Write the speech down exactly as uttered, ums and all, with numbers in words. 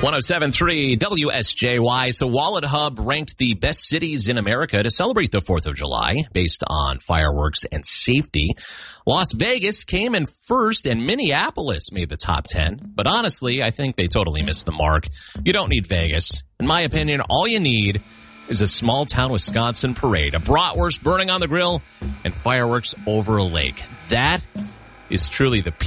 one oh seven point three W S J Y. So Wallet Hub ranked the best cities in America to celebrate the fourth of July based on fireworks and safety. Las Vegas came in first and Minneapolis made the top ten. But honestly, I think they totally missed the mark. You don't need Vegas. In my opinion, all you need is a small town Wisconsin parade, a bratwurst burning on the grill, and fireworks over a lake. That is truly the